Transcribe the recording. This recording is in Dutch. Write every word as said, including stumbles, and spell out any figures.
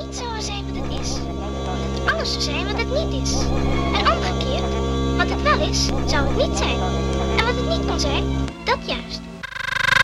niet zou zijn wat het is. Dat alles zou zijn wat het niet is. En omgekeerd, wat het wel is, zou het niet zijn. En wat het niet kan zijn, dat ja.